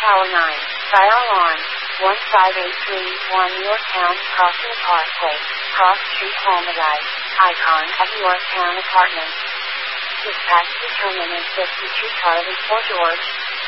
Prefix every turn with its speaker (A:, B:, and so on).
A: Tower 9. Fire alarm. 15831 Yorktown Crossing Parkway. Cross Street Homicide. Icon at Yorktown Apartments. Dispatch determinant 52 Charlie 4 George.